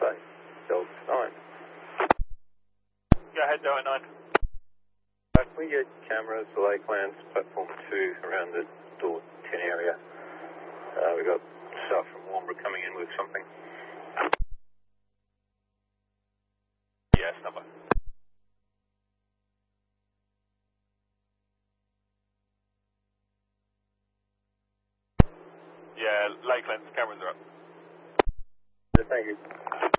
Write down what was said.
Bye. Delta 9. Go ahead, Delta 9. Can we get cameras for Lakelands, platform 2, around the door 10 area? We got staff from Warnbro coming in with something. Yes, number. Yeah, Lakelands, cameras are up. Thank you.